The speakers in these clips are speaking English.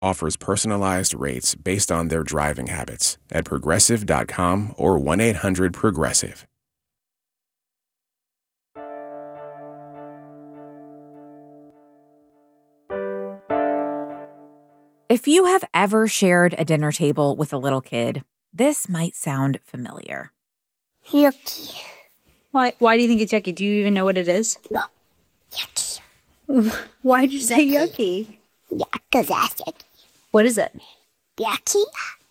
Offers personalized rates based on their driving habits at Progressive.com or 1-800-PROGRESSIVE. If you have ever shared a dinner table with a little kid, this might sound familiar. Yucky. Why do you think it's yucky? Do you even know what it is? No. Yucky. Why did you say yucky? Yeah, because that's yucky. What is it? Yucky.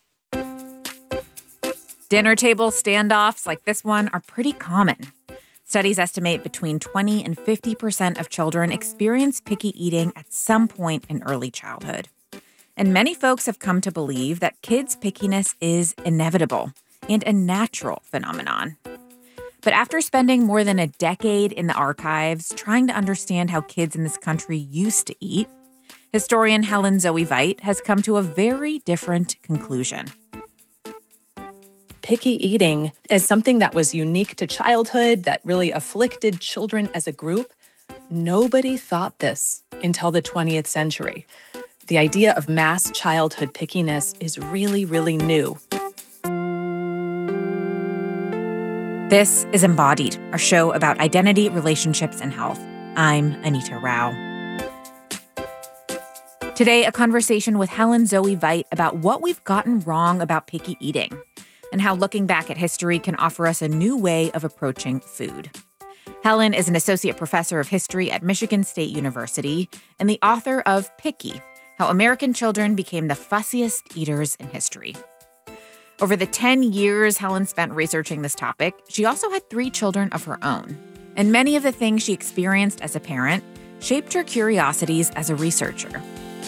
Dinner table standoffs like this one are pretty common. Studies estimate between 20 and 50% of children experience picky eating at some point in early childhood. And many folks have come to believe that kids' pickiness is inevitable and a natural phenomenon. But after spending more than a decade in the archives trying to understand how kids in this country used to eat, historian Helen Zoe Veit has come to a very different conclusion. Picky eating is something that was unique to childhood, that really afflicted children as a group. Nobody thought this until the 20th century. The idea of mass childhood pickiness is really, really new. This is Embodied, a show about identity, relationships, and health. I'm Anita Rao. Today, a conversation with Helen Zoe Veit about what we've gotten wrong about picky eating and how looking back at history can offer us a new way of approaching food. Helen is an associate professor of history at Michigan State University and the author of Picky: How American Children Became the Fussiest Eaters in History. Over the 10 years Helen spent researching this topic, she also had 3 children of her own. And many of the things she experienced as a parent shaped her curiosities as a researcher.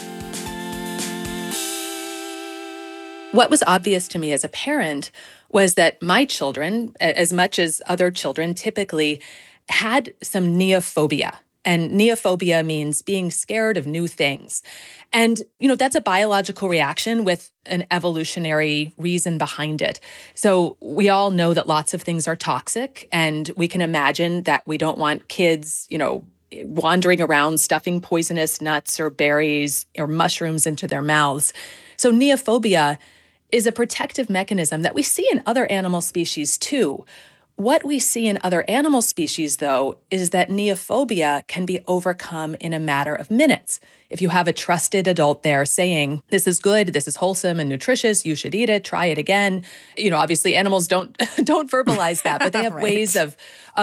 What was obvious to me as a parent was that my children, as much as other children, typically had some neophobia. And neophobia means being scared of new things. And, that's a biological reaction with an evolutionary reason behind it. So we all know that lots of things are toxic, and we can imagine that we don't want kids, wandering around stuffing poisonous nuts or berries or mushrooms into their mouths. So neophobia is a protective mechanism that we see in other animal species too. What we see in other animal species, though, is that neophobia can be overcome in a matter of minutes. If you have a trusted adult there saying, this is good, this is wholesome and nutritious, you should eat it, try it again. Obviously animals don't verbalize that, but they have Right. ways of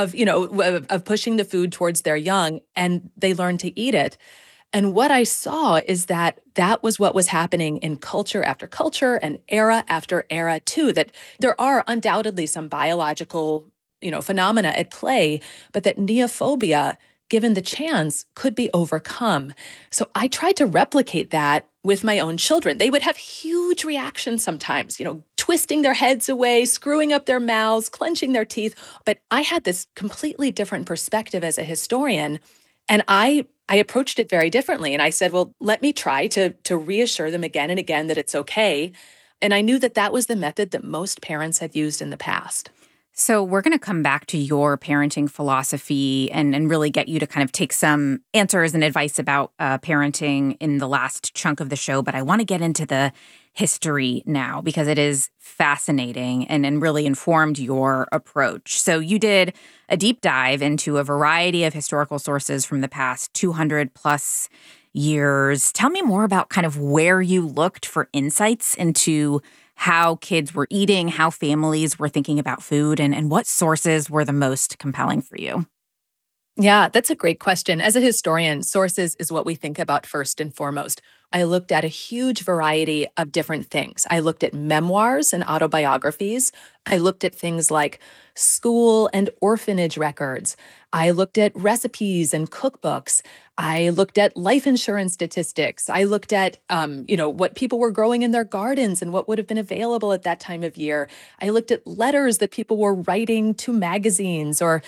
pushing the food towards their young, and they learn to eat it. And what I saw is that was what was happening in culture after culture and era after era too, that there are undoubtedly some biological, phenomena at play, but that neophobia, given the chance, could be overcome. So I tried to replicate that with my own children. They would have huge reactions sometimes, twisting their heads away, screwing up their mouths, clenching their teeth. But I had this completely different perspective as a historian, and I approached it very differently. And I said, well, let me try to reassure them again and again that it's okay. And I knew that was the method that most parents had used in the past. So we're going to come back to your parenting philosophy and really get you to kind of take some answers and advice about parenting in the last chunk of the show. But I want to get into the history now because it is fascinating and really informed your approach. So you did a deep dive into a variety of historical sources from the past 200 plus years. Tell me more about kind of where you looked for insights into how kids were eating, how families were thinking about food, and what sources were the most compelling for you. Yeah, that's a great question. As a historian, sources is what we think about first and foremost. I looked at a huge variety of different things. I looked at memoirs and autobiographies. I looked at things like school and orphanage records. I looked at recipes and cookbooks. I looked at life insurance statistics. I looked at, what people were growing in their gardens and what would have been available at that time of year. I looked at letters that people were writing to magazines or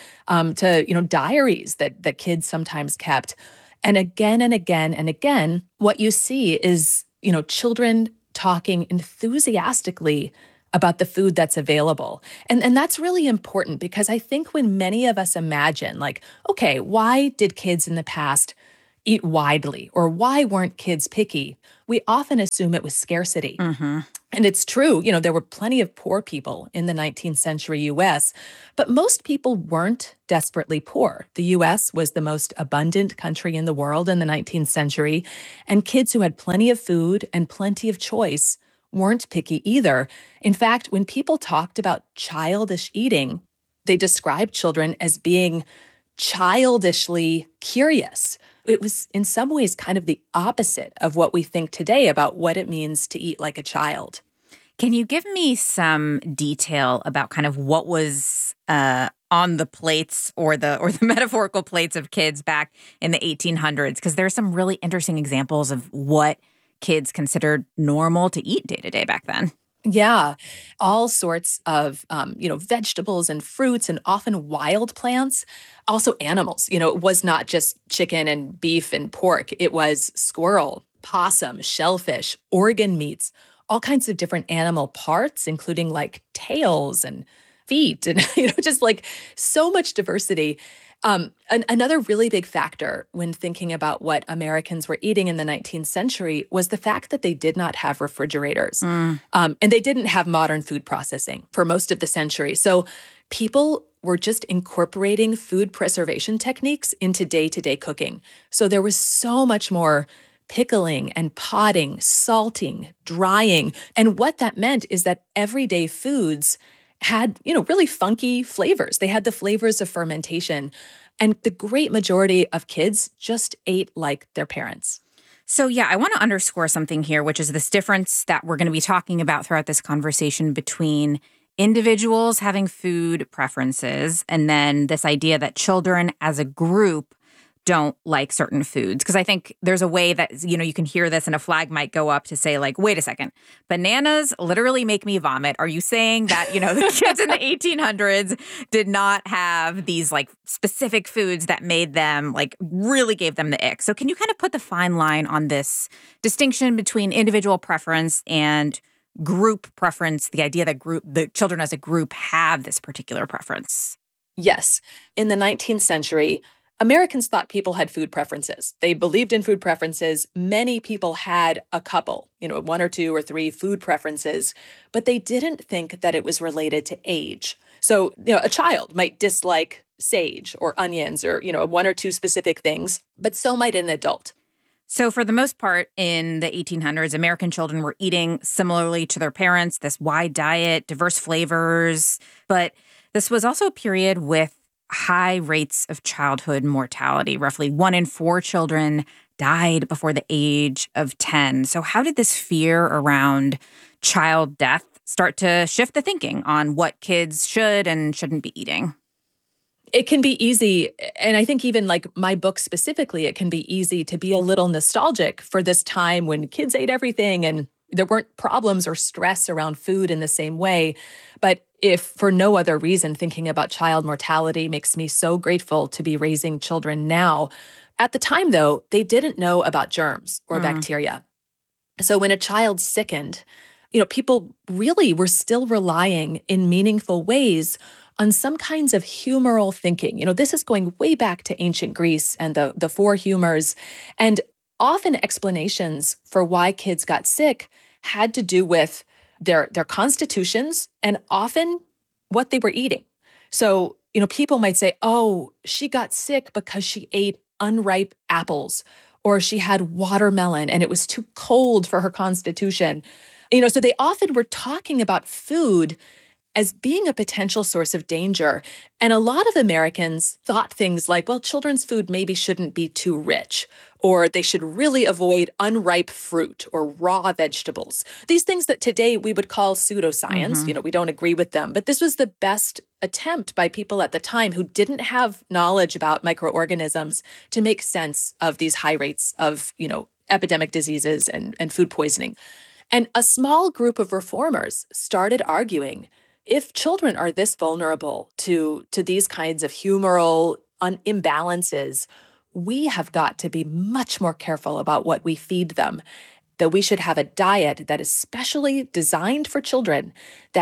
to, diaries that kids sometimes kept. And again and again and again, what you see is, children talking enthusiastically about the food that's available. And that's really important because I think when many of us imagine, like, okay, why did kids in the past eat widely or why weren't kids picky, we often assume it was scarcity. Hmm. And it's true, there were plenty of poor people in the 19th century US, but most people weren't desperately poor. The US was the most abundant country in the world in the 19th century, and kids who had plenty of food and plenty of choice weren't picky either. In fact, when people talked about childish eating, they described children as being childishly curious. It was in some ways kind of the opposite of what we think today about what it means to eat like a child. Can you give me some detail about kind of what was on the plates or the metaphorical plates of kids back in the 1800s? Because there are some really interesting examples of what kids considered normal to eat day to day back then. Yeah, all sorts of, vegetables and fruits and often wild plants, also animals. It was not just chicken and beef and pork. It was squirrel, possum, shellfish, organ meats, all kinds of different animal parts, including like tails and feet and, just like so much diversity. Another really big factor when thinking about what Americans were eating in the 19th century was the fact that they did not have refrigerators. And they didn't have modern food processing for most of the century. So people were just incorporating food preservation techniques into day-to-day cooking. So there was so much more pickling and potting, salting, drying. And what that meant is that everyday foods had, really funky flavors. They had the flavors of fermentation. And the great majority of kids just ate like their parents. So, yeah, I want to underscore something here, which is this difference that we're going to be talking about throughout this conversation between individuals having food preferences and then this idea that children as a group don't like certain foods. Because I think there's a way that, you can hear this and a flag might go up to say like, wait a second, bananas literally make me vomit. Are you saying that, the kids in the 1800s did not have these like specific foods that made them like really gave them the ick? So can you kind of put the fine line on this distinction between individual preference and group preference, the idea that the children as a group have this particular preference? Yes. In the 19th century, Americans thought people had food preferences. They believed in food preferences. Many people had a couple, one or two or three food preferences, but they didn't think that it was related to age. So, a child might dislike sage or onions or, one or two specific things, but so might an adult. So for the most part, in the 1800s, American children were eating similarly to their parents, this wide diet, diverse flavors. But this was also a period with high rates of childhood mortality. Roughly 1 in 4 children died before the age of 10. So how did this fear around child death start to shift the thinking on what kids should and shouldn't be eating? It can be easy, and I think even like my book specifically, it can be easy to be a little nostalgic for this time when kids ate everything and there weren't problems or stress around food in the same way. But if for no other reason, thinking about child mortality makes me so grateful to be raising children now. At the time, though, they didn't know about germs or bacteria. So when a child sickened, people really were still relying in meaningful ways on some kinds of humoral thinking. This is going way back to ancient Greece and the four humors. And often explanations for why kids got sick had to do with their constitutions and often what they were eating. So, people might say, oh, she got sick because she ate unripe apples, or she had watermelon and it was too cold for her constitution. So they often were talking about food as being a potential source of danger. And a lot of Americans thought things like, well, children's food maybe shouldn't be too rich, or they should really avoid unripe fruit or raw vegetables. These things that today we would call pseudoscience, we don't agree with them. But this was the best attempt by people at the time who didn't have knowledge about microorganisms to make sense of these high rates of, epidemic diseases and food poisoning. And a small group of reformers started arguing, if children are this vulnerable to these kinds of humoral imbalances, we have got to be much more careful about what we feed them, that we should have a diet that is specially designed for children, that is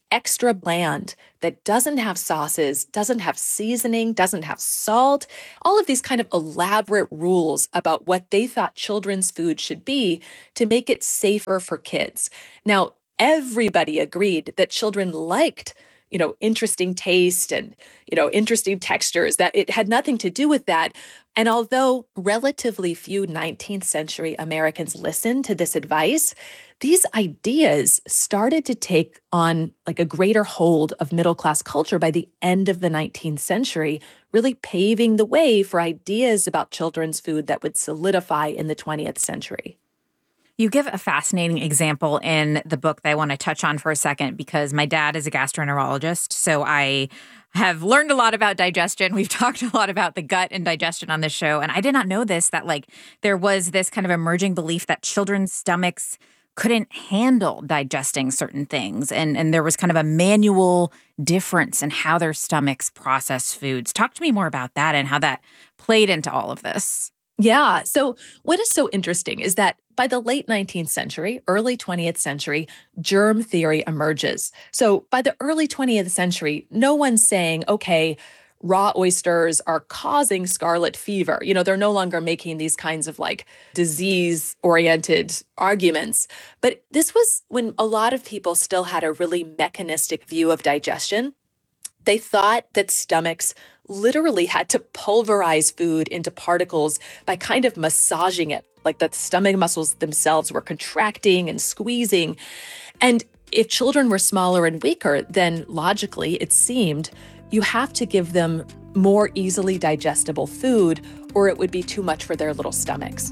extra bland, that doesn't have sauces, doesn't have seasoning, doesn't have salt, all of these kind of elaborate rules about what they thought children's food should be to make it safer for kids. Now, everybody agreed that children liked interesting taste and, interesting textures, that it had nothing to do with that. And although relatively few 19th century Americans listened to this advice, these ideas started to take on like a greater hold of middle-class culture by the end of the 19th century, really paving the way for ideas about children's food that would solidify in the 20th century. You give a fascinating example in the book that I want to touch on for a second because my dad is a gastroenterologist. So I have learned a lot about digestion. We've talked a lot about the gut and digestion on this show. And I did not know this, that like there was this kind of emerging belief that children's stomachs couldn't handle digesting certain things. And there was kind of a manual difference in how their stomachs process foods. Talk to me more about that and how that played into all of this. Yeah. So what is so interesting is that by the late 19th century, early 20th century, germ theory emerges. So by the early 20th century, no one's saying, okay, raw oysters are causing scarlet fever. They're no longer making these kinds of like disease-oriented arguments. But this was when a lot of people still had a really mechanistic view of digestion. They thought that stomachs literally had to pulverize food into particles by kind of massaging it, like the stomach muscles themselves were contracting and squeezing. And if children were smaller and weaker, then logically, it seemed, you have to give them more easily digestible food or it would be too much for their little stomachs.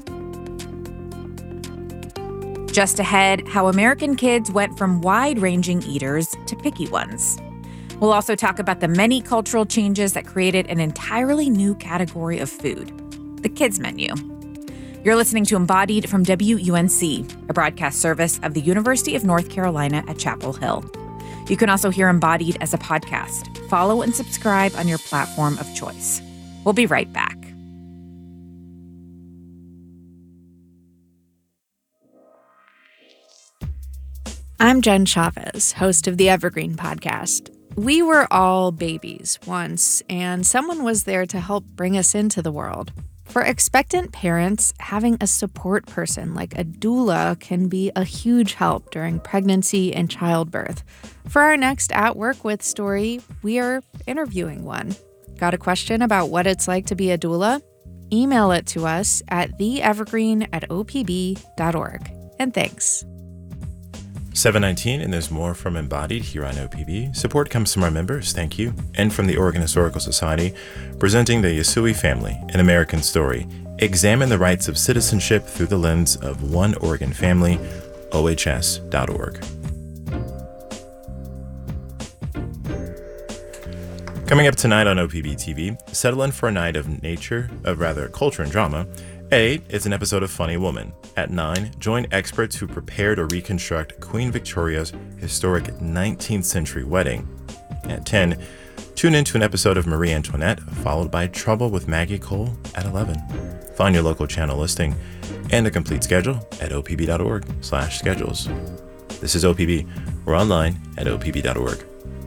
Just ahead, how American kids went from wide-ranging eaters to picky ones. We'll also talk about the many cultural changes that created an entirely new category of food, the kids menu. You're listening to Embodied from WUNC, a broadcast service of the University of North Carolina at Chapel Hill. You can also hear Embodied as a podcast. Follow and subscribe on your platform of choice. We'll be right back. I'm Jen Chavez, host of the Evergreen Podcast. We were all babies once, and someone was there to help bring us into the world. For expectant parents, having a support person like a doula can be a huge help during pregnancy and childbirth. For our next At Work With story, we are interviewing one. Got a question about what it's like to be a doula? Email it to us at theevergreen@opb.org. And thanks. 719, and there's more from Embodied here on OPB. Support comes from our members, thank you, and from the Oregon Historical Society, presenting the Yasui family, an American story. Examine the rights of citizenship through the lens of one Oregon family, ohs.org. Coming up tonight on OPB TV, settle in for a night of culture and drama. 8, it's an episode of Funny Woman. At 9, join experts who prepare to reconstruct Queen Victoria's historic 19th century wedding. At 10, tune into an episode of Marie Antoinette, followed by Trouble with Maggie Cole at 11. Find your local channel listing and a complete schedule at opb.org/schedules. This is OPB. We're online at opb.org.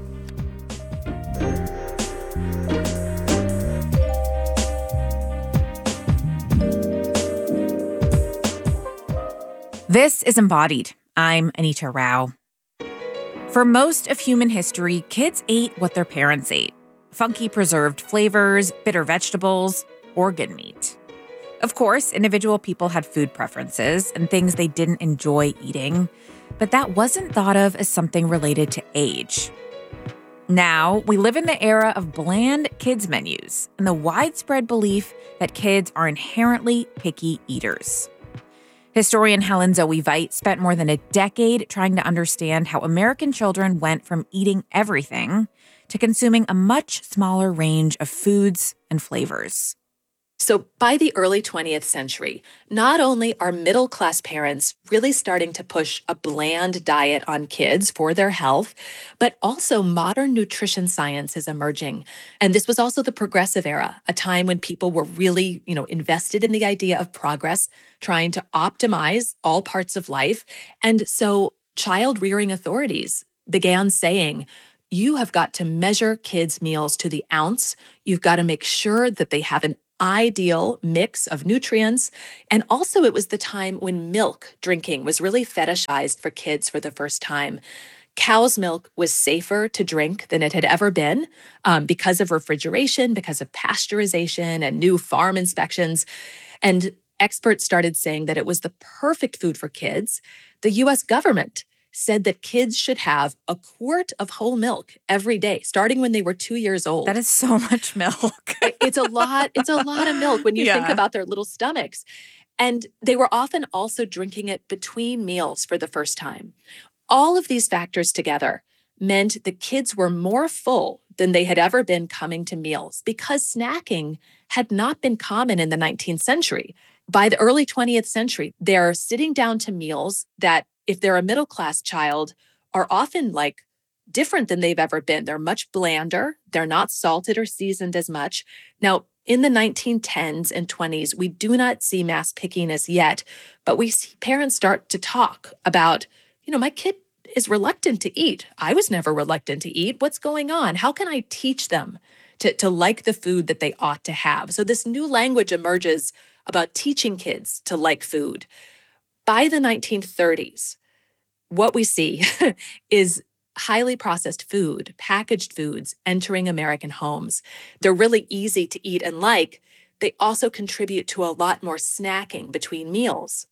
This is Embodied. I'm Anita Rao. For most of human history, kids ate what their parents ate. Funky preserved flavors, bitter vegetables, organ meat. Of course, individual people had food preferences and things they didn't enjoy eating, but that wasn't thought of as something related to age. Now, we live in the era of bland kids menus and the widespread belief that kids are inherently picky eaters. Historian Helen Zoe Veit spent more than a decade trying to understand how American children went from eating everything to consuming a much smaller range of foods and flavors. So by the early 20th century, not only are middle-class parents really starting to push a bland diet on kids for their health, but also modern nutrition science is emerging. And this was also the progressive era, a time when people were really, invested in the idea of progress, trying to optimize all parts of life. And so child rearing authorities began saying, you have got to measure kids' meals to the ounce. You've got to make sure that they have an ideal mix of nutrients. And also, it was the time when milk drinking was really fetishized for kids for the first time. Cow's milk was safer to drink than it had ever been because of refrigeration, because of pasteurization and new farm inspections. And experts started saying that it was the perfect food for kids. The US government said that kids should have a quart of whole milk every day, starting when they were 2 years old. That is so much milk. It's a lot of milk when you think Yeah. about their little stomachs. And they were often also drinking it between meals for the first time. All of these factors together meant that kids were more full than they had ever been coming to meals because snacking had not been common in the 19th century. By the early 20th century, they're sitting down to meals that, if they're a middle-class child, are often like different than they've ever been. They're much blander. They're not salted or seasoned as much. Now, in the 1910s and 20s, we do not see mass pickiness yet, but we see parents start to talk about, my kid is reluctant to eat. I was never reluctant to eat. What's going on? How can I teach them to like the food that they ought to have? So this new language emerges about teaching kids to like food. By the 1930s, what we see is highly processed food, packaged foods entering American homes. They're really easy to eat and like. They also contribute to a lot more snacking between meals.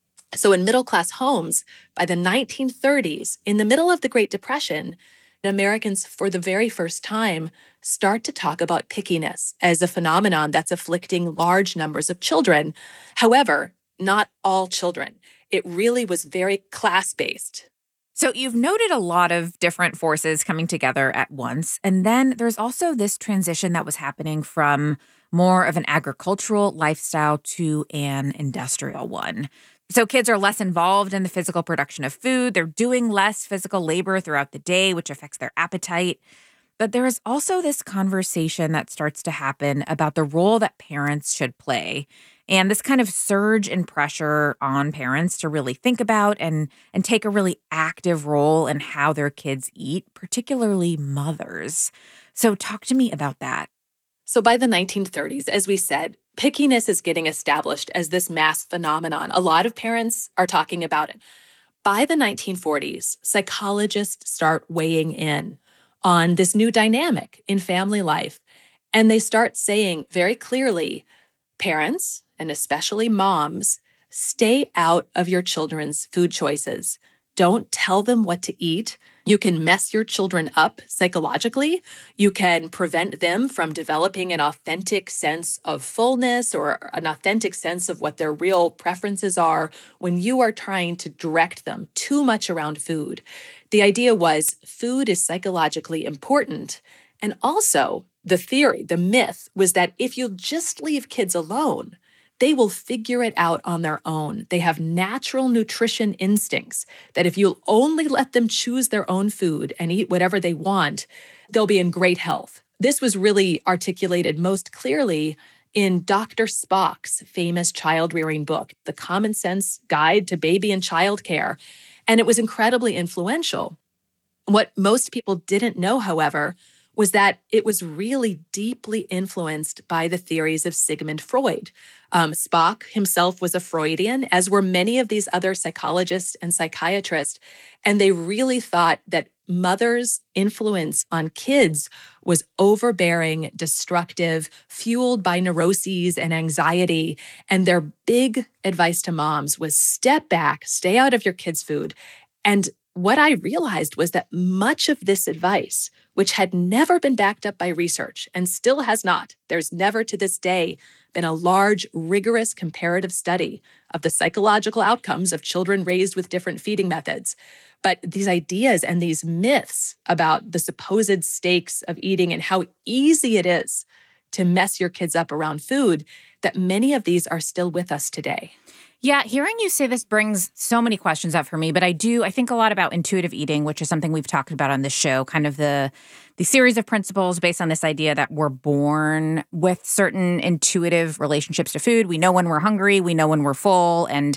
So in middle-class homes, by the 1930s, in the middle of the Great Depression, Americans, for the very first time, start to talk about pickiness as a phenomenon that's afflicting large numbers of children. However, not all children. It really was very class-based. So you've noted a lot of different forces coming together at once. And then there's also this transition that was happening from more of an agricultural lifestyle to an industrial one. So kids are less involved in the physical production of food. They're doing less physical labor throughout the day, which affects their appetite. But there is also this conversation that starts to happen about the role that parents should play, and this kind of surge in pressure on parents to really think about and take a really active role in how their kids eat, particularly mothers. So talk to me about that. So by the 1930s, as we said, pickiness is getting established as this mass phenomenon. A lot of parents are talking about it. By the 1940s, psychologists start weighing in on this new dynamic in family life. And they start saying very clearly, parents, and especially moms, stay out of your children's food choices. Don't tell them what to eat. You can mess your children up psychologically. You can prevent them from developing an authentic sense of fullness or an authentic sense of what their real preferences are when you are trying to direct them too much around food. The idea was food is psychologically important. And also, the theory, the myth, was that if you just leave kids alone, they will figure it out on their own. They have natural nutrition instincts that if you'll only let them choose their own food and eat whatever they want, they'll be in great health. This was really articulated most clearly in Dr. Spock's famous child-rearing book, The Common Sense Guide to Baby and Child Care. And it was incredibly influential. What most people didn't know, however, was that it was really deeply influenced by the theories of Sigmund Freud. Spock himself was a Freudian, as were many of these other psychologists and psychiatrists. And they really thought that mothers' influence on kids was overbearing, destructive, fueled by neuroses and anxiety. And their big advice to moms was step back, stay out of your kids' food. And what I realized was that much of this advice, which had never been backed up by research and still has not, there's never to this day been a large, rigorous comparative study of the psychological outcomes of children raised with different feeding methods. But these ideas and these myths about the supposed stakes of eating and how easy it is to mess your kids up around food, that many of these are still with us today. Yeah, hearing you say this brings so many questions up for me, but I think a lot about intuitive eating, which is something we've talked about on this show, kind of the series of principles based on this idea that we're born with certain intuitive relationships to food. We know when we're hungry, we know when we're full, and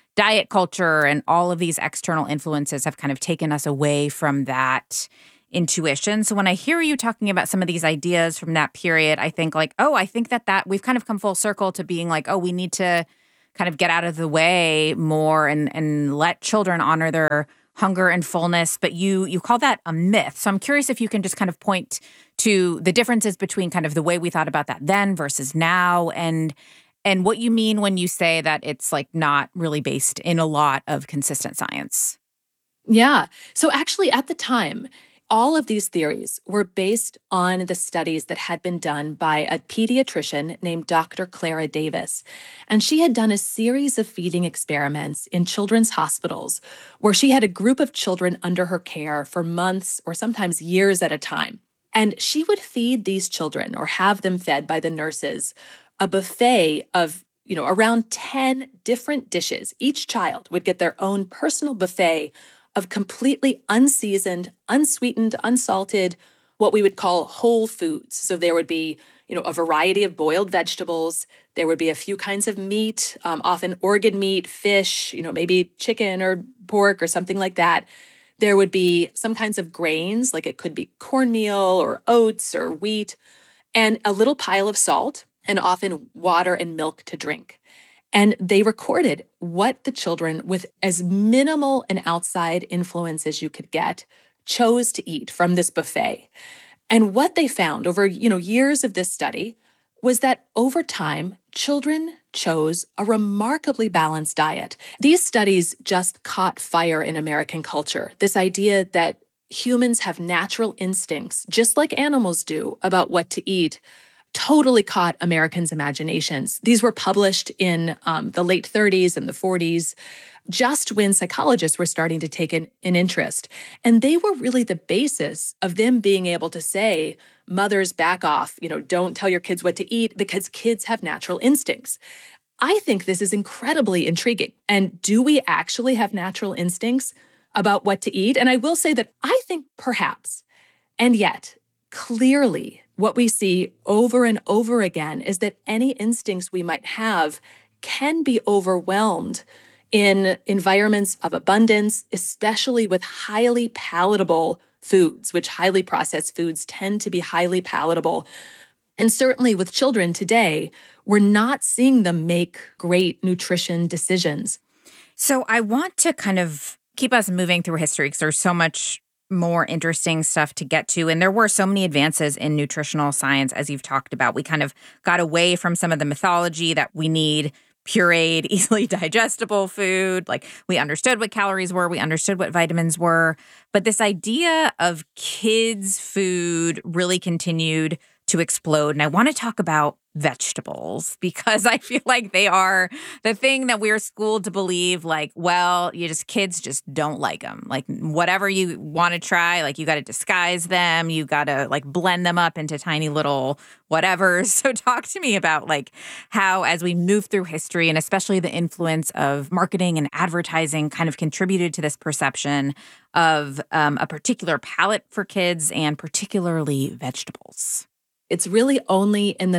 diet culture and all of these external influences have kind of taken us away from that intuition. So when I hear you talking about some of these ideas from that period, I think like, oh, I think that we've kind of come full circle to being like, oh, we need to kind of get out of the way more and let children honor their hunger and fullness. But you call that a myth. So I'm curious if you can just kind of point to the differences between kind of the way we thought about that then versus now, and what you mean when you say that it's like not really based in a lot of consistent science. Yeah. So actually, at the time, all of these theories were based on the studies that had been done by a pediatrician named Dr. Clara Davis. And she had done a series of feeding experiments in children's hospitals where she had a group of children under her care for months or sometimes years at a time. And she would feed these children or have them fed by the nurses a buffet of around 10 different dishes. Each child would get their own personal buffet of completely unseasoned, unsweetened, unsalted, what we would call whole foods. So there would be, a variety of boiled vegetables. There would be a few kinds of meat, often organ meat, fish, maybe chicken or pork or something like that. There would be some kinds of grains, like it could be cornmeal or oats or wheat, and a little pile of salt, and often water and milk to drink. And they recorded what the children, with as minimal an outside influence as you could get, chose to eat from this buffet. And what they found over, years of this study was that over time, children chose a remarkably balanced diet. These studies just caught fire in American culture. This idea that humans have natural instincts, just like animals do, about what to eat, totally caught Americans' imaginations. These were published in the late 30s and the 40s, just when psychologists were starting to take an interest. And they were really the basis of them being able to say, mothers, back off, don't tell your kids what to eat because kids have natural instincts. I think this is incredibly intriguing. And do we actually have natural instincts about what to eat? And I will say that I think perhaps, and yet clearly, what we see over and over again is that any instincts we might have can be overwhelmed in environments of abundance, especially with highly palatable foods, which highly processed foods tend to be highly palatable. And certainly with children today, we're not seeing them make great nutrition decisions. So I want to kind of keep us moving through history because there's so much more interesting stuff to get to. And there were so many advances in nutritional science, as you've talked about. We kind of got away from some of the mythology that we need pureed, easily digestible food. Like we understood what calories were, we understood what vitamins were. But this idea of kids' food really continued to explode. And I want to talk about vegetables because I feel like they are the thing that we're schooled to believe, like, well, kids just don't like them. Like whatever you want to try, like you got to disguise them. You got to like blend them up into tiny little whatevers. So talk to me about like how, as we move through history and especially the influence of marketing and advertising kind of contributed to this perception of a particular palate for kids and particularly vegetables. It's really only in the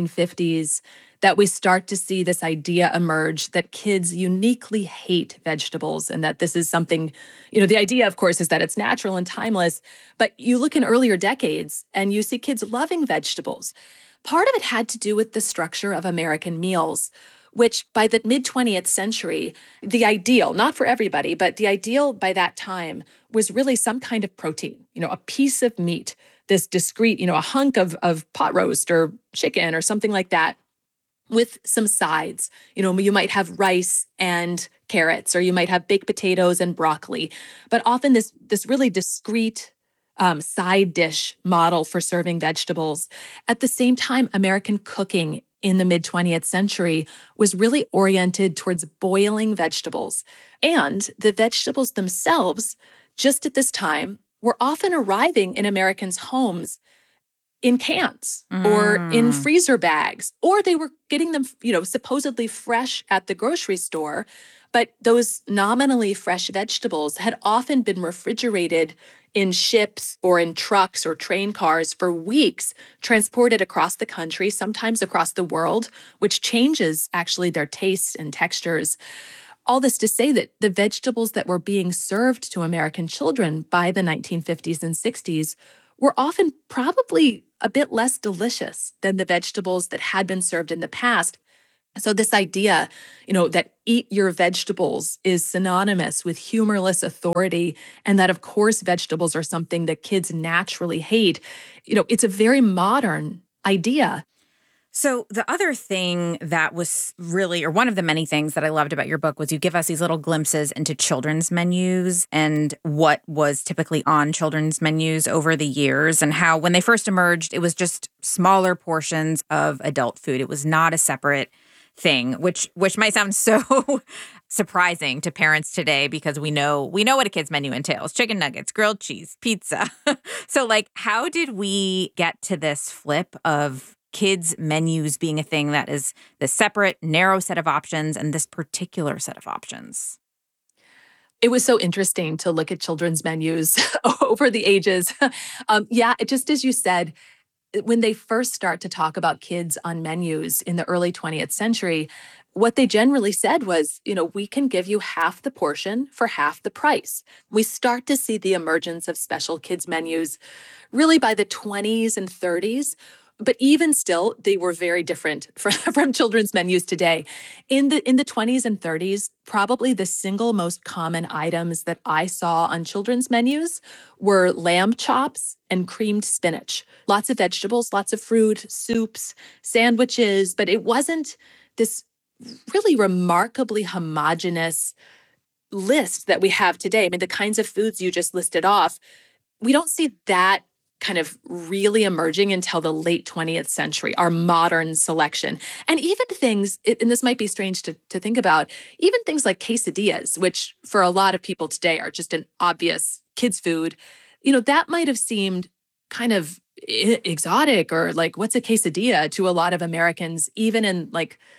1950s that we start to see this idea emerge that kids uniquely hate vegetables and that this is something, the idea, of course, is that it's natural and timeless. But you look in earlier decades and you see kids loving vegetables. Part of it had to do with the structure of American meals, which by the mid-20th century, the ideal, not for everybody, but the ideal by that time was really some kind of protein, a piece of meat, this discrete, a hunk of pot roast or chicken or something like that with some sides. You might have rice and carrots, or you might have baked potatoes and broccoli, but often this really discrete side dish model for serving vegetables. At the same time, American cooking in the mid-20th century was really oriented towards boiling vegetables. And the vegetables themselves, just at this time, were often arriving in Americans' homes in cans or in freezer bags, or they were getting them, supposedly fresh at the grocery store. But those nominally fresh vegetables had often been refrigerated in ships or in trucks or train cars for weeks, transported across the country, sometimes across the world, which changes actually their tastes and textures. All this to say that the vegetables that were being served to American children by the 1950s and 60s were often probably a bit less delicious than the vegetables that had been served in the past. So this idea, that eat your vegetables is synonymous with humorless authority, and that, of course, vegetables are something that kids naturally hate, it's a very modern idea. So the other thing that was really, or one of the many things that I loved about your book was you give us these little glimpses into children's menus and what was typically on children's menus over the years, and how when they first emerged, it was just smaller portions of adult food. It was not a separate thing, which might sound so surprising to parents today because we know what a kid's menu entails: chicken nuggets, grilled cheese, pizza. So how did we get to this flip of kids' menus being a thing that is the separate, narrow set of options and this particular set of options? It was so interesting to look at children's menus over the ages. Just as you said, when they first start to talk about kids on menus in the early 20th century, what they generally said was, we can give you half the portion for half the price. We start to see the emergence of special kids menus really by the 20s and 30s. But even still, they were very different from children's menus today. In the 20s and 30s, probably the single most common items that I saw on children's menus were lamb chops and creamed spinach. Lots of vegetables, lots of fruit, soups, sandwiches, but it wasn't this really remarkably homogenous list that we have today. I mean, the kinds of foods you just listed off, we don't see that kind of really emerging until the late 20th century, our modern selection. And even things, and this might be strange to think about, even things like quesadillas, which for a lot of people today are just an obvious kids' food, that might have seemed kind of exotic or what's a quesadilla to a lot of Americans, even in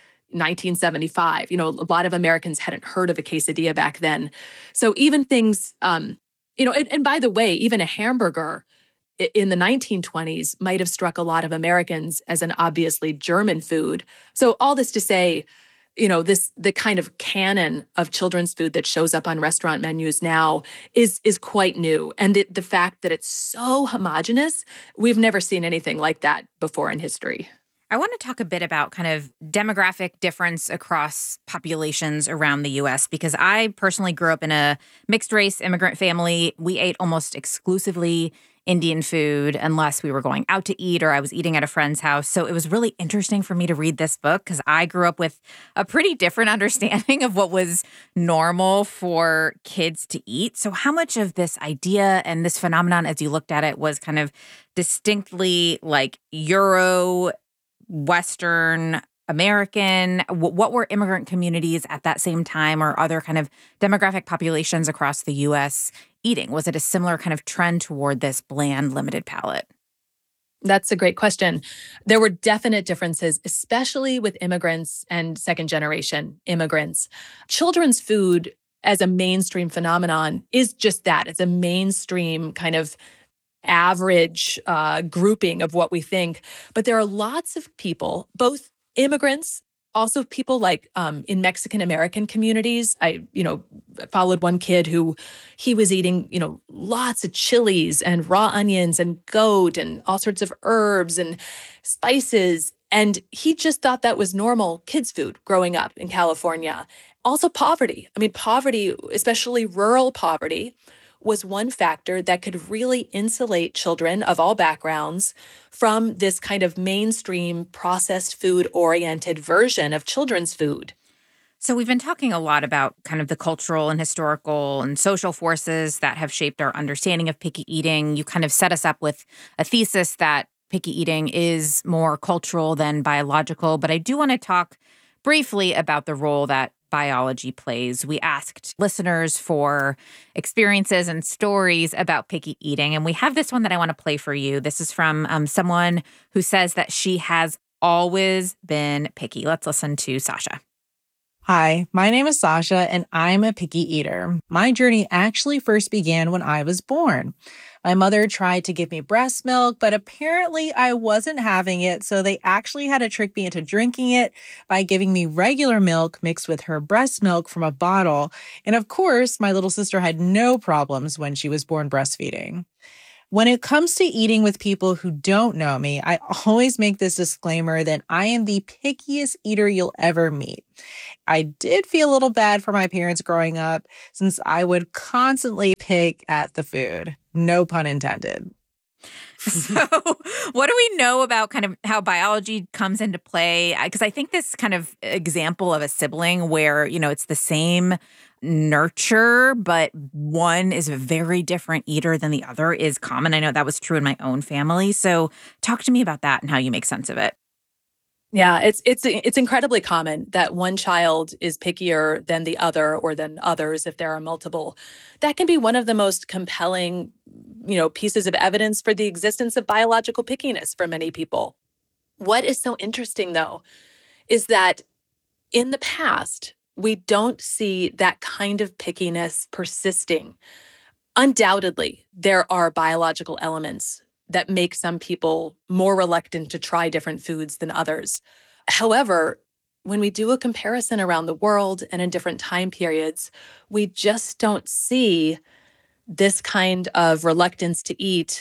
1975. A lot of Americans hadn't heard of a quesadilla back then. So even things, and by the way, even a hamburger in the 1920s might have struck a lot of Americans as an obviously German food. So all this to say, the kind of canon of children's food that shows up on restaurant menus now is quite new. And the fact that it's so homogenous, we've never seen anything like that before in history. I want to talk a bit about kind of demographic difference across populations around the U.S. because I personally grew up in a mixed race immigrant family. We ate almost exclusively Indian food unless we were going out to eat or I was eating at a friend's house. So it was really interesting for me to read this book because I grew up with a pretty different understanding of what was normal for kids to eat. So how much of this idea and this phenomenon, as you looked at it, was kind of distinctly Euro, Western, American? What were immigrant communities at that same time or other kind of demographic populations across the U.S. eating? Was it a similar kind of trend toward this bland, limited palate? That's a great question. There were definite differences, especially with immigrants and second-generation immigrants. Children's food as a mainstream phenomenon is just that. It's a mainstream kind of average grouping of what we think. But there are lots of people, both immigrants, also people in Mexican-American communities. I, followed one kid who he was eating, lots of chilies and raw onions and goat and all sorts of herbs and spices. And he just thought that was normal kids' food growing up in California. Also poverty. I mean, poverty, especially rural poverty, was one factor that could really insulate children of all backgrounds from this kind of mainstream processed food-oriented version of children's food. So we've been talking a lot about kind of the cultural and historical and social forces that have shaped our understanding of picky eating. You kind of set us up with a thesis that picky eating is more cultural than biological, but I do want to talk briefly about the role that biology plays. We asked listeners for experiences and stories about picky eating, and we have this one that I want to play for you. This is from someone who says that she has always been picky. Let's listen to Sasha. Hi, my name is Sasha, and I'm a picky eater. My journey actually first began when I was born. My mother tried to give me breast milk, but apparently I wasn't having it, so they actually had to trick me into drinking it by giving me regular milk mixed with her breast milk from a bottle. And of course, my little sister had no problems when she was born breastfeeding. When it comes to eating with people who don't know me, I always make this disclaimer that I am the pickiest eater you'll ever meet. I did feel a little bad for my parents growing up since I would constantly pick at the food. No pun intended. So, what do we know about kind of how biology comes into play? Because I think this kind of example of a sibling where, it's the same nurture, but one is a very different eater than the other is common. I know that was true in my own family. So, talk to me about that and how you make sense of it. Yeah, it's incredibly common that one child is pickier than the other or than others if there are multiple. That can be one of the most compelling, pieces of evidence for the existence of biological pickiness for many people. What is so interesting, though, is that in the past, we don't see that kind of pickiness persisting. Undoubtedly, there are biological elements that make some people more reluctant to try different foods than others. However, when we do a comparison around the world and in different time periods, we just don't see this kind of reluctance to eat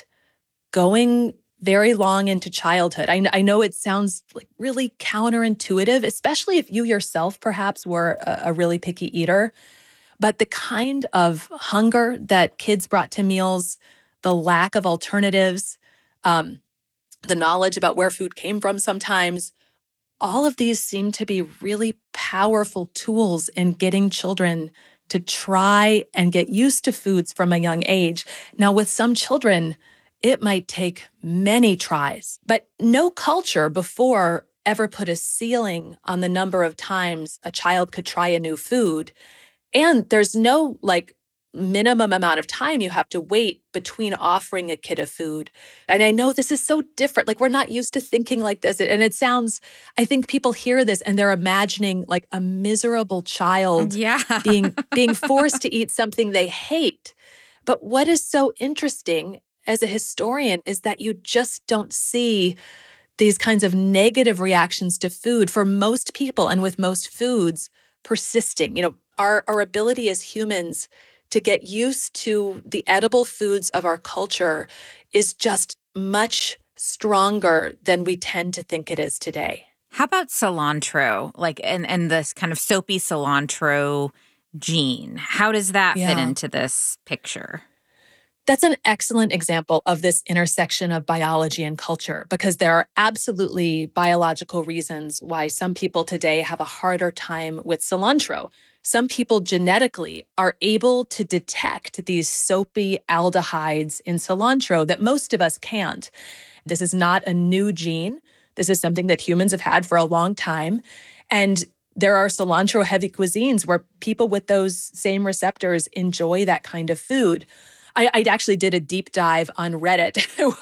going very long into childhood. I know it sounds like really counterintuitive, especially if you yourself perhaps were a really picky eater. But the kind of hunger that kids brought to meals, the lack of alternatives, the knowledge about where food came from sometimes, all of these seem to be really powerful tools in getting children to try and get used to foods from a young age. Now, with some children, it might take many tries, but no culture before ever put a ceiling on the number of times a child could try a new food. And there's no minimum amount of time you have to wait between offering a kid a food. And I know this is so different. We're not used to thinking like this. And it sounds, I think people hear this and they're imagining a miserable child being forced to eat something they hate. But what is so interesting as a historian is that you just don't see these kinds of negative reactions to food for most people and with most foods persisting. Our ability as humans to get used to the edible foods of our culture is just much stronger than we tend to think it is today. How about cilantro, and this kind of soapy cilantro gene? How does that fit into this picture? That's an excellent example of this intersection of biology and culture, because there are absolutely biological reasons why some people today have a harder time with cilantro. Some people genetically are able to detect these soapy aldehydes in cilantro that most of us can't. This is not a new gene. This is something that humans have had for a long time. And there are cilantro-heavy cuisines where people with those same receptors enjoy that kind of food. I actually did a deep dive on Reddit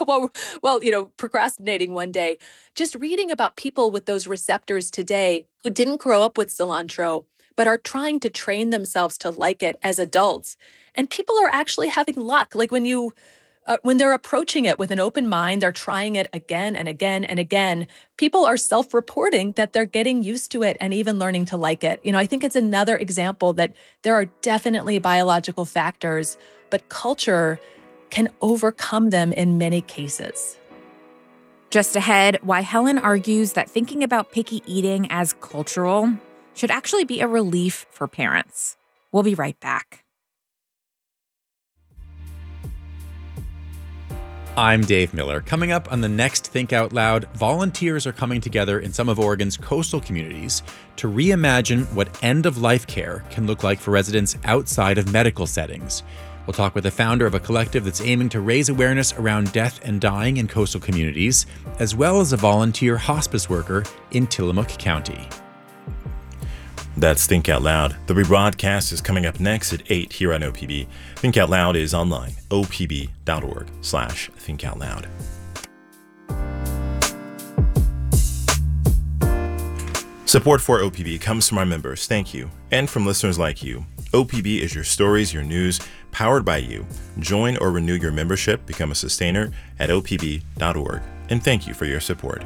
while procrastinating one day, just reading about people with those receptors today who didn't grow up with cilantro, but are trying to train themselves to like it as adults. And people are actually having luck. When they're approaching it with an open mind, they're trying it again and again and again. People are self-reporting that they're getting used to it and even learning to like it. I think it's another example that there are definitely biological factors, but culture can overcome them in many cases. Just ahead, why Helen argues that thinking about picky eating as cultural should actually be a relief for parents. We'll be right back. I'm Dave Miller. Coming up on the next Think Out Loud, volunteers are coming together in some of Oregon's coastal communities to reimagine what end-of-life care can look like for residents outside of medical settings. We'll talk with the founder of a collective that's aiming to raise awareness around death and dying in coastal communities, as well as a volunteer hospice worker in Tillamook County. That's Think Out Loud. The rebroadcast is coming up next at 8 here on OPB. Think Out Loud is online, opb.org/thinkoutloud. Support for OPB comes from our members, thank you, and from listeners like you. OPB is your stories, your news, powered by you. Join or renew your membership, become a sustainer at opb.org, and thank you for your support.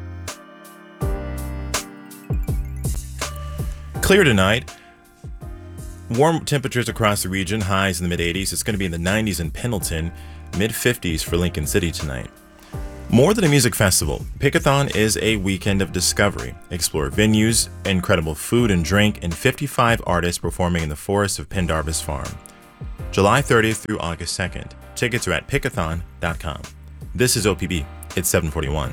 Clear tonight. Warm temperatures across the region, highs in the mid-80s. It's going to be in the 90s in Pendleton, mid-50s for Lincoln City tonight. More than a music festival, Pickathon is a weekend of discovery. Explore venues, incredible food and drink, and 55 artists performing in the forests of Pendarvis Farm. July 30th through August 2nd. Tickets are at pickathon.com. This is OPB. It's 741.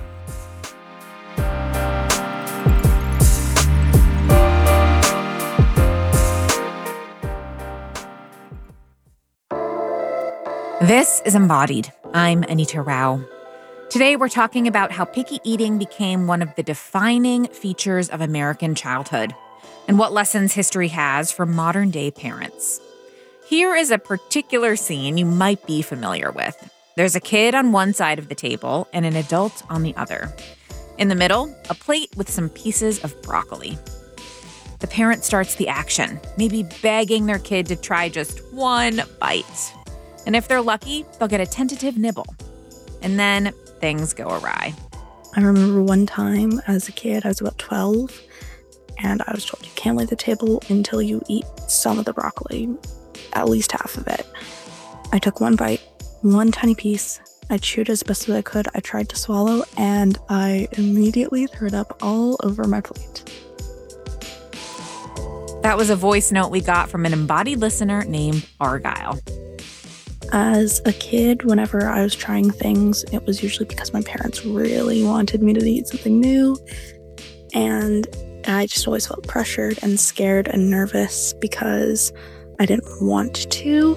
This is Embodied. I'm Anita Rao. Today, we're talking about how picky eating became one of the defining features of American childhood and what lessons history has for modern-day parents. Here is a particular scene you might be familiar with. There's a kid on one side of the table and an adult on the other. In the middle, a plate with some pieces of broccoli. The parent starts the action, maybe begging their kid to try just one bite. And if they're lucky, they'll get a tentative nibble. And then things go awry. I remember one time as a kid, I was about 12, and I was told you can't leave the table until you eat some of the broccoli, at least half of it. I took one bite, one tiny piece. I chewed as best as I could. I tried to swallow, and I immediately threw it up all over my plate. That was a voice note we got from an embodied listener named Argyle. As a kid, whenever I was trying things, it was usually because my parents really wanted me to eat something new. And I just always felt pressured and scared and nervous because I didn't want to.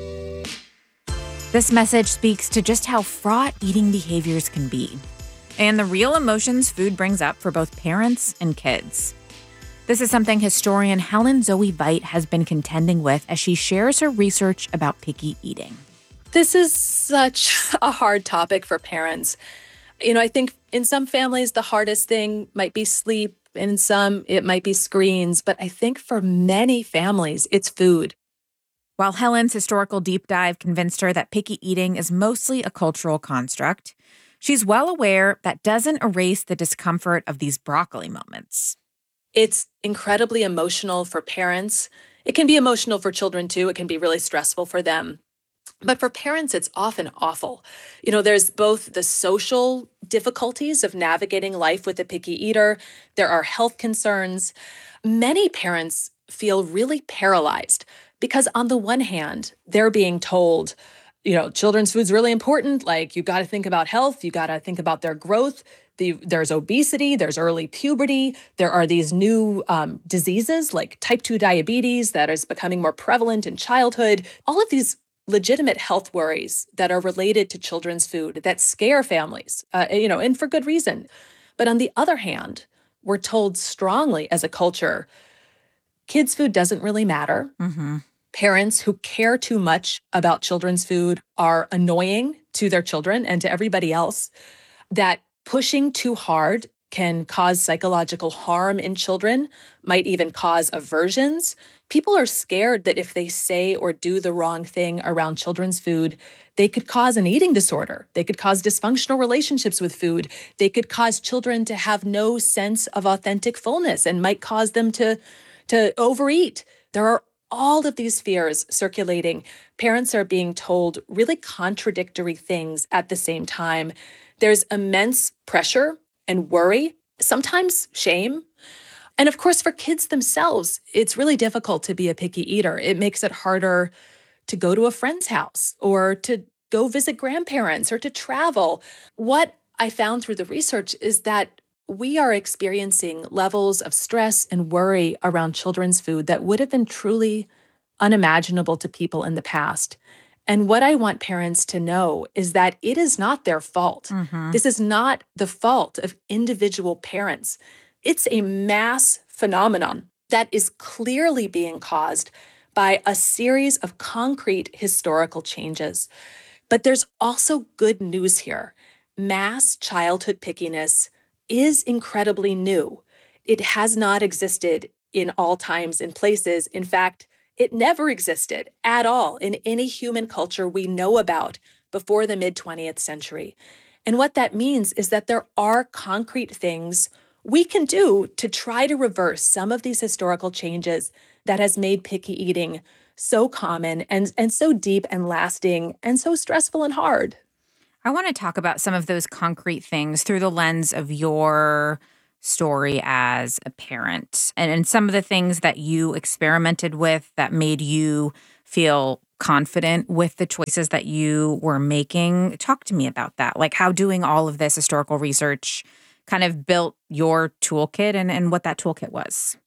This message speaks to just how fraught eating behaviors can be, and the real emotions food brings up for both parents and kids. This is something historian Helen Zoe Veit has been contending with as she shares her research about picky eating. This is such a hard topic for parents. I think in some families, the hardest thing might be sleep. In some, it might be screens. But I think for many families, it's food. While Helen's historical deep dive convinced her that picky eating is mostly a cultural construct, she's well aware that doesn't erase the discomfort of these broccoli moments. It's incredibly emotional for parents. It can be emotional for children, too. It can be really stressful for them. But for parents, it's often awful. There's both the social difficulties of navigating life with a picky eater. There are health concerns. Many parents feel really paralyzed because on the one hand, they're being told, children's food's really important. Like, you got to think about health. You got to think about their growth. There's obesity, there's early puberty, there are these new diseases like type 2 diabetes that is becoming more prevalent in childhood. All of these legitimate health worries that are related to children's food that scare families, and for good reason. But on the other hand, we're told strongly as a culture, kids' food doesn't really matter. Mm-hmm. Parents who care too much about children's food are annoying to their children and to everybody else. That pushing too hard can cause psychological harm in children, might even cause aversions. People are scared that if they say or do the wrong thing around children's food, they could cause an eating disorder. They could cause dysfunctional relationships with food. They could cause children to have no sense of authentic fullness and might cause them to overeat. There are all of these fears circulating. Parents are being told really contradictory things at the same time. There's immense pressure and worry, sometimes shame. And of course, for kids themselves, it's really difficult to be a picky eater. It makes it harder to go to a friend's house or to go visit grandparents or to travel. What I found through the research is that we are experiencing levels of stress and worry around children's food that would have been truly unimaginable to people in the past. And what I want parents to know is that it is not their fault. Mm-hmm. This is not the fault of individual parents. It's a mass phenomenon that is clearly being caused by a series of concrete historical changes. But there's also good news here. Mass childhood pickiness is incredibly new. it has not existed in all times and places. In fact, it never existed at all in any human culture we know about before the mid-20th century. And what that means is that there are concrete things we can do to try to reverse some of these historical changes that has made picky eating so common and so deep and lasting and so stressful and hard. I want to talk about some of those concrete things through the lens of your story as a parent and some of the things that you experimented with that made you feel confident with the choices that you were making. Talk to me about that, like how doing all of this historical research kind of built your toolkit and what that toolkit was.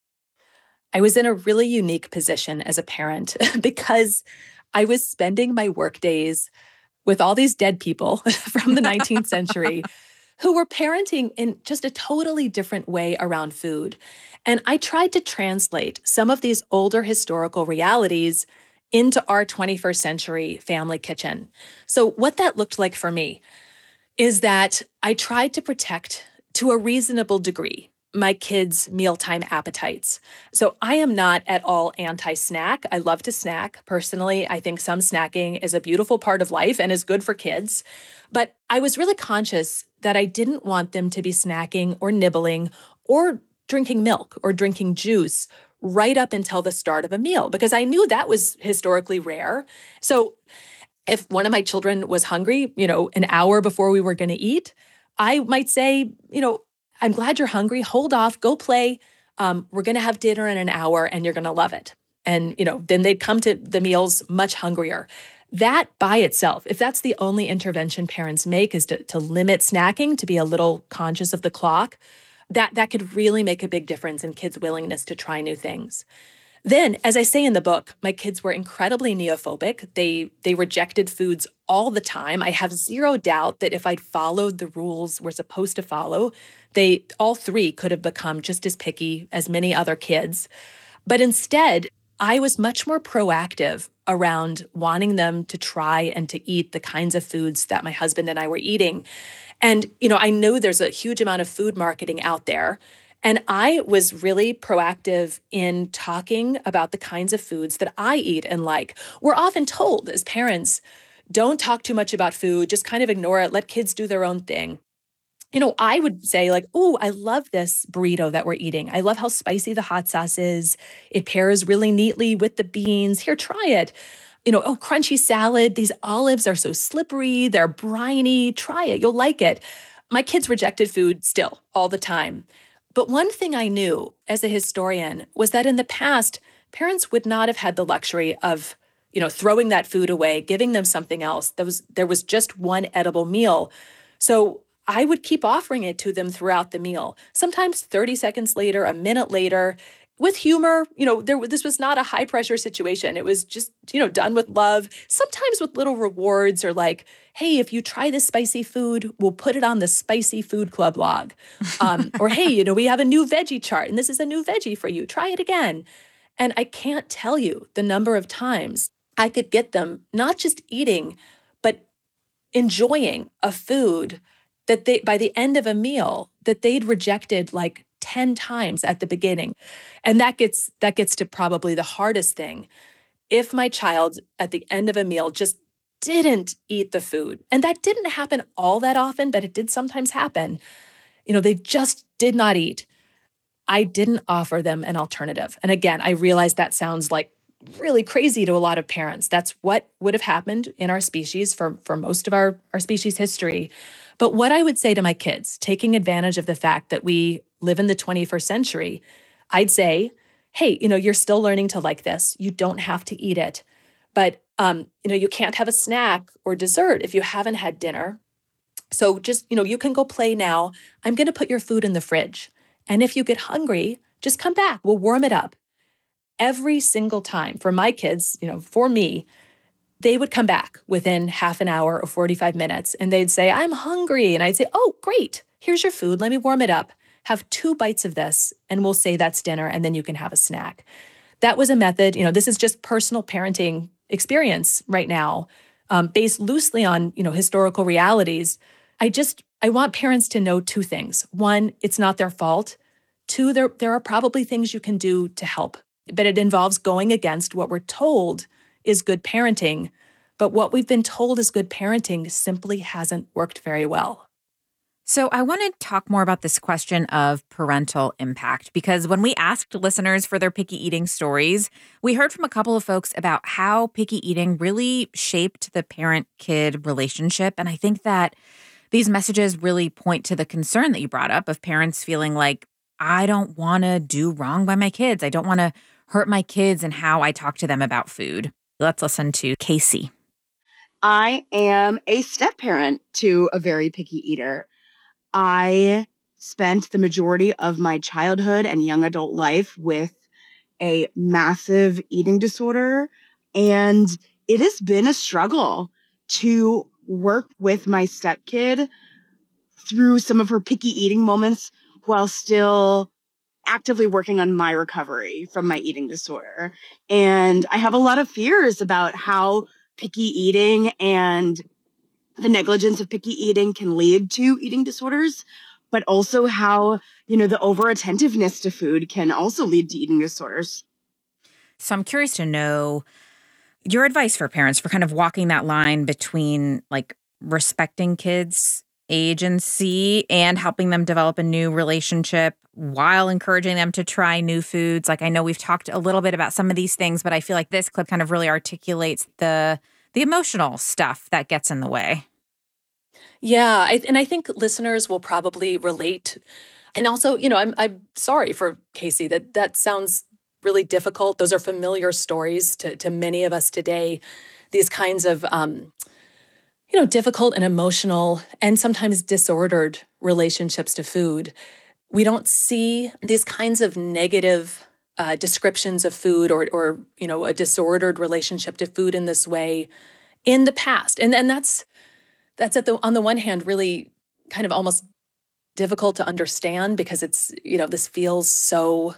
I was in a really unique position as a parent because I was spending my work days with all these dead people from the 19th century who were parenting in just a totally different way around food. And I tried to translate some of these older historical realities into our 21st century family kitchen. So what that looked like for me is that I tried to protect, to a reasonable degree, my kids' mealtime appetites. So I am not at all anti-snack. I love to snack. Personally, I think some snacking is a beautiful part of life and is good for kids. But I was really conscious that I didn't want them to be snacking or nibbling or drinking milk or drinking juice right up until the start of a meal, because I knew that was historically rare. So if one of my children was hungry, an hour before we were going to eat, I might say, I'm glad you're hungry. Hold off, go play. We're going to have dinner in an hour and you're going to love it. And, then they'd come to the meals much hungrier. That by itself, if that's the only intervention parents make is to limit snacking, to be a little conscious of the clock, that could really make a big difference in kids' willingness to try new things. Then, as I say in the book, my kids were incredibly neophobic. They rejected foods all the time. I have zero doubt that if I'd followed the rules we're supposed to follow, they all three could have become just as picky as many other kids. But instead, I was much more proactive around wanting them to try and to eat the kinds of foods that my husband and I were eating. And, I know there's a huge amount of food marketing out there. And I was really proactive in talking about the kinds of foods that I eat and like. We're often told as parents, don't talk too much about food, just kind of ignore it, let kids do their own thing. I would say like, oh, I love this burrito that we're eating. I love how spicy the hot sauce is. It pairs really neatly with the beans. Here, try it. Crunchy salad. These olives are so slippery. They're briny. Try it. You'll like it. My kids rejected food still all the time. But one thing I knew as a historian was that in the past, parents would not have had the luxury of, throwing that food away, giving them something else. There was just one edible meal. So I would keep offering it to them throughout the meal, sometimes 30 seconds later, a minute later, with humor. This was not a high pressure situation. It was just, done with love, sometimes with little rewards or like, hey, if you try this spicy food, we'll put it on the Spicy Food Club log. Or, hey, we have a new veggie chart and this is a new veggie for you. Try it again. And I can't tell you the number of times I could get them not just eating, but enjoying a food that they, by the end of a meal, that they'd rejected like 10 times at the beginning. And that gets to probably the hardest thing. If my child at the end of a meal just didn't eat the food, and that didn't happen all that often, but it did sometimes happen, they just did not eat, I didn't offer them an alternative. And again, I realize that sounds like really crazy to a lot of parents. That's what would have happened in our species for most of our species history. But what I would say to my kids, taking advantage of the fact that we live in the 21st century, I'd say, hey, you're still learning to like this. You don't have to eat it. But, you can't have a snack or dessert if you haven't had dinner. So just, you can go play now. I'm going to put your food in the fridge. And if you get hungry, just come back. We'll warm it up. Every single time for my kids, for me, they would come back within half an hour or 45 minutes and they'd say, I'm hungry. And I'd say, oh, great. Here's your food. Let me warm it up. Have 2 bites of this and we'll say that's dinner and then you can have a snack. That was a method. This is just personal parenting experience right now, based loosely on, historical realities. I want parents to know 2 things. 1, it's not their fault. Two, there are probably things you can do to help, but it involves going against what we're told is good parenting. But what we've been told is good parenting simply hasn't worked very well. So I want to talk more about this question of parental impact, because when we asked listeners for their picky eating stories, we heard from a couple of folks about how picky eating really shaped the parent-kid relationship. And I think that these messages really point to the concern that you brought up of parents feeling like, I don't want to do wrong by my kids. I don't want to hurt my kids in how I talk to them about food. Let's listen to Casey. I am a step parent to a very picky eater. I spent the majority of my childhood and young adult life with a massive eating disorder, and it has been a struggle to work with my stepkid through some of her picky eating moments while still actively working on my recovery from my eating disorder. And I have a lot of fears about how picky eating and the negligence of picky eating can lead to eating disorders, but also how, the over-attentiveness to food can also lead to eating disorders. So I'm curious to know your advice for parents for kind of walking that line between like respecting kids' agency and helping them develop a new relationship while encouraging them to try new foods. Like I know we've talked a little bit about some of these things, but I feel like this clip kind of really articulates the emotional stuff that gets in the way. Yeah, and I think listeners will probably relate. And also, I'm sorry for Casey that sounds really difficult. Those are familiar stories to many of us today. These kinds of difficult and emotional and sometimes disordered relationships to food. We don't see these kinds of negative descriptions of food or a disordered relationship to food in this way in the past. And that's on the one hand really kind of almost difficult to understand because it's, this feels so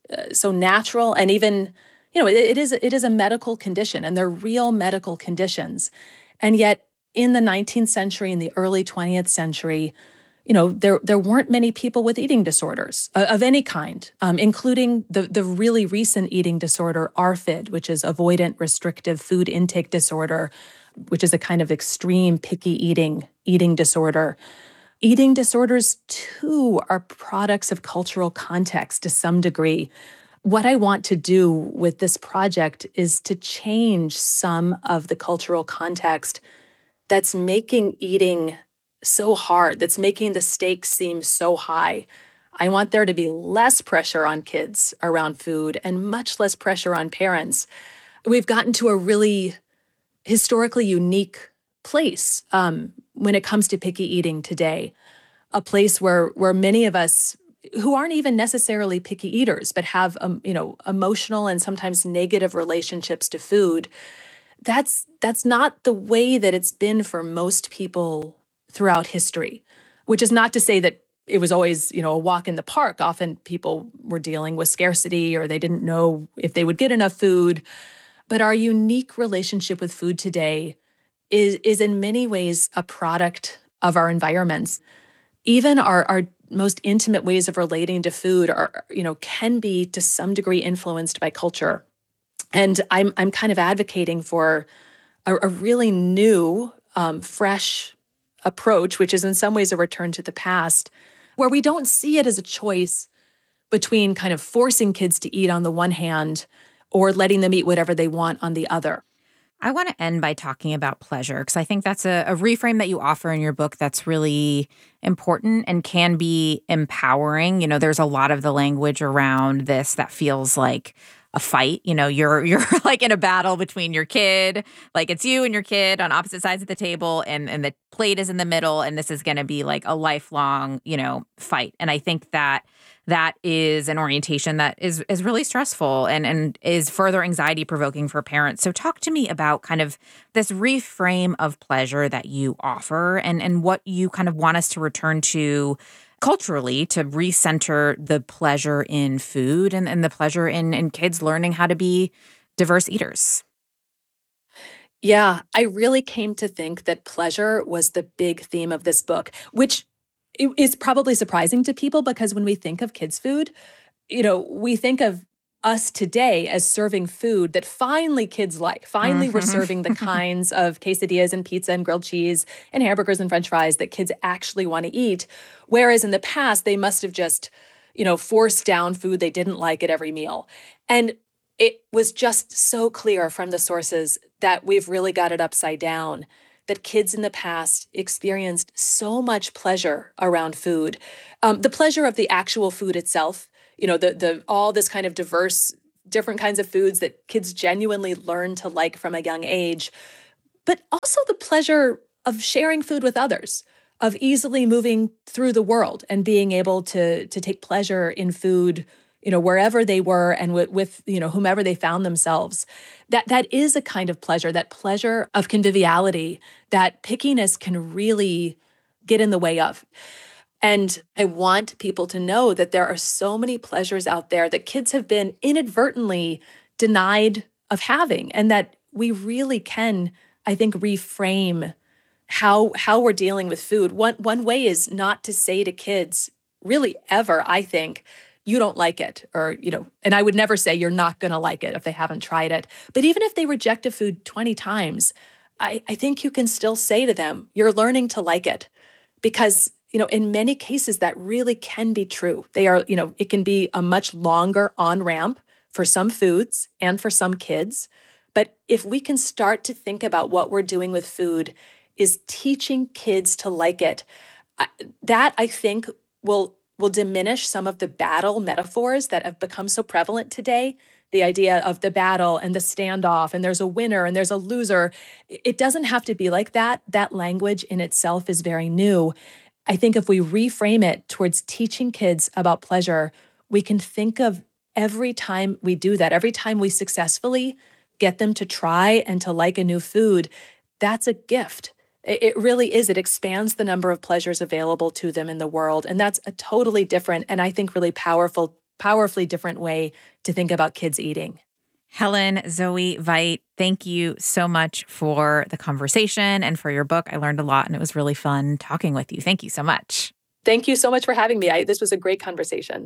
natural. And even, it is a medical condition and they're real medical conditions. And yet in the 19th century and the early 20th century, there weren't many people with eating disorders of any kind, including the really recent eating disorder, ARFID, which is avoidant restrictive food intake disorder, which is a kind of extreme picky eating disorder. Eating disorders, too, are products of cultural context to some degree. What I want to do with this project is to change some of the cultural context that's making eating so hard, that's making the stakes seem so high. I want there to be less pressure on kids around food and much less pressure on parents. We've gotten to a really historically unique place when it comes to picky eating today, a place where many of us who aren't even necessarily picky eaters, but have emotional and sometimes negative relationships to food. That's not the way that it's been for most people throughout history, which is not to say that it was always, a walk in the park. Often people were dealing with scarcity or they didn't know if they would get enough food. But our unique relationship with food today is in many ways a product of our environments. Even our most intimate ways of relating to food can be to some degree influenced by culture. And I'm kind of advocating for a really new, fresh approach, which is in some ways a return to the past, where we don't see it as a choice between kind of forcing kids to eat on the one hand or letting them eat whatever they want on the other. I want to end by talking about pleasure because I think that's a reframe that you offer in your book that's really important and can be empowering. There's a lot of the language around this that feels like a fight. You're like in a battle between your kid, like it's you and your kid on opposite sides of the table and the plate is in the middle and this is going to be like a lifelong, fight. And I think that is an orientation that is really stressful and is further anxiety provoking for parents. So talk to me about kind of this reframe of pleasure that you offer and what you kind of want us to return to culturally to recenter the pleasure in food and the pleasure in kids learning how to be diverse eaters. Yeah, I really came to think that pleasure was the big theme of this book, which is probably surprising to people, because when we think of kids' food, we think of us today as serving food that finally kids like. Finally, we're serving the kinds of quesadillas and pizza and grilled cheese and hamburgers and French fries that kids actually want to eat. Whereas in the past, they must have just, forced down food they didn't like at every meal. And it was just so clear from the sources that we've really got it upside down, that kids in the past experienced so much pleasure around food. The pleasure of the actual food itself, the all this kind of diverse, different kinds of foods that kids genuinely learn to like from a young age, but also the pleasure of sharing food with others, of easily moving through the world and being able to take pleasure in food, wherever they were and with whomever they found themselves. That is a kind of pleasure, that pleasure of conviviality that pickiness can really get in the way of. And I want people to know that there are so many pleasures out there that kids have been inadvertently denied of having, and that we really can, I think, reframe how we're dealing with food. One way is not to say to kids, really ever, I think, you don't like it, or, and I would never say you're not going to like it if they haven't tried it. But even if they reject a food 20 times, I think you can still say to them, you're learning to like it, because in many cases, that really can be true. They are, it can be a much longer on-ramp for some foods and for some kids. But if we can start to think about what we're doing with food is teaching kids to like it, that I think will diminish some of the battle metaphors that have become so prevalent today. The idea of the battle and the standoff, and there's a winner and there's a loser. It doesn't have to be like that. That language in itself is very new. I think if we reframe it towards teaching kids about pleasure, we can think of every time we do that, every time we successfully get them to try and to like a new food, that's a gift. It really is. It expands the number of pleasures available to them in the world. And that's a totally different, and I think really powerfully different way to think about kids eating. Helen Zoe Veit, thank you so much for the conversation and for your book. I learned a lot, and it was really fun talking with you. Thank you so much. Thank you so much for having me. This was a great conversation.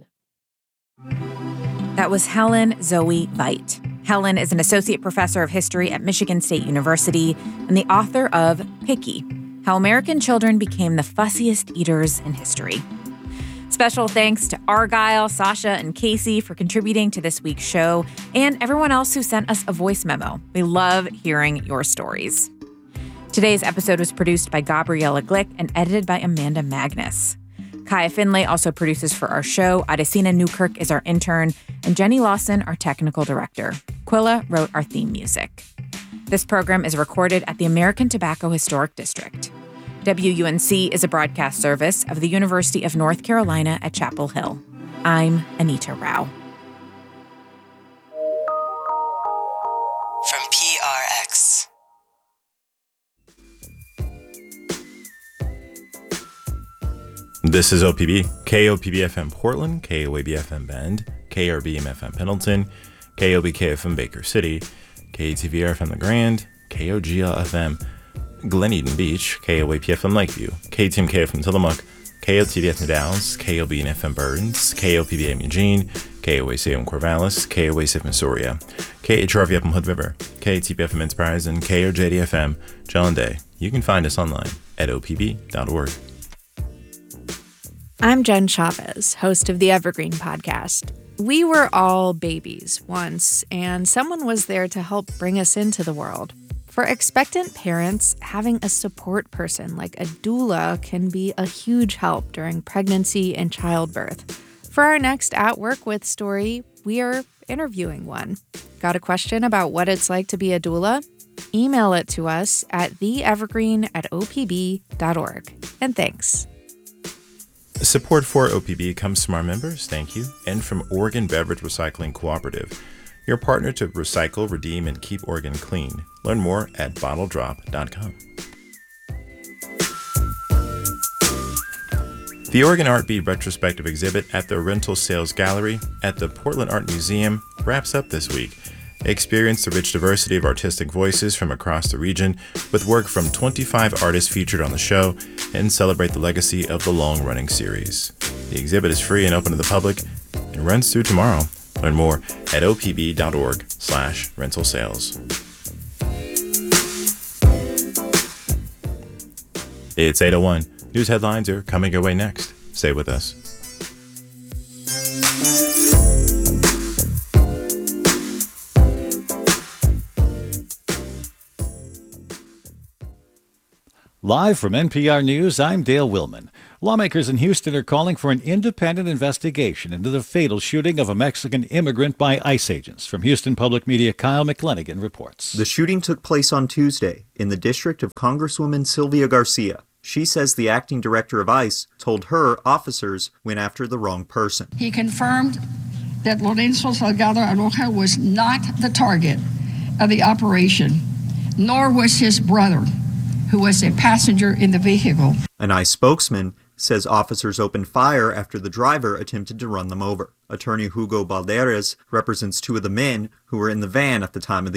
That was Helen Zoe Veit. Helen is an associate professor of history at Michigan State University and the author of Picky: How American Children Became the Fussiest Eaters in History. Special thanks to Argyle, Sasha, and Casey for contributing to this week's show, and everyone else who sent us a voice memo. We love hearing your stories. Today's episode was produced by Gabriella Glick and edited by Amanda Magnus. Kaya Finlay also produces for our show. Adesina Newkirk is our intern, and Jenny Lawson, our technical director. Quilla wrote our theme music. This program is recorded at the American Tobacco Historic District. WUNC is a broadcast service of the University of North Carolina at Chapel Hill. I'm Anita Rao. From PRX. This is OPB, KOPB-FM Portland, KOAB-FM Bend, KRBM-FM Pendleton, KOBK-FM Baker City, KTVR-FM The Grand, KOGL-FM Glen Eden Beach, KOAP-FM Lakeview, KTMK-FM Tillamook, KOTD-FM Dallas, KOBN-FM Burns, KOPB-AM Eugene, KOAC-FM Corvallis, KOAC-FM Soria, KHRV-FM Hood River, KTP-FM Enterprise, and KOJD-FM John Day. You can find us online at opb.org. I'm Jen Chavez, host of the Evergreen Podcast. We were all babies once, and someone was there to help bring us into the world. For expectant parents, having a support person like a doula can be a huge help during pregnancy and childbirth. For our next At Work With story, we are interviewing one. Got a question about what it's like to be a doula? Email it to us at theevergreen@opb.org. And thanks. Support for OPB comes from our members, thank you, and from Oregon Beverage Recycling Cooperative, your partner to recycle, redeem, and keep Oregon clean. Learn more at bottledrop.com. The Oregon Art Beat retrospective exhibit at the Rental Sales Gallery at the Portland Art Museum wraps up this week. Experience the rich diversity of artistic voices from across the region with work from 25 artists featured on the show, and celebrate the legacy of the long-running series. The exhibit is free and open to the public and runs through tomorrow. Learn more at opb.org/rental sales. It's 8:01. News headlines are coming your way next. Stay with us. Live from NPR News, I'm Dale Willman. Lawmakers in Houston are calling for an independent investigation into the fatal shooting of a Mexican immigrant by ICE agents. From Houston Public Media, Kyle McLennigan reports. The shooting took place on Tuesday in the district of Congresswoman Sylvia Garcia. She says the acting director of ICE told her officers went after the wrong person. He confirmed that Lorenzo Salgado Aroja was not the target of the operation, nor was his brother, who was a passenger in the vehicle. An ICE spokesman says officers opened fire after the driver attempted to run them over. Attorney Hugo Balderas represents two of the men who were in the van at the time of the